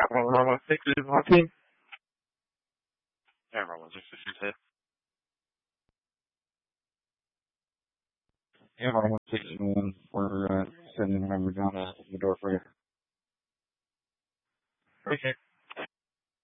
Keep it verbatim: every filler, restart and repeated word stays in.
Capital one one six is one team. Yeah, one one six is hit. Yeah, one one six is one. We're uh, sending a number down uh, the door for you. Okay.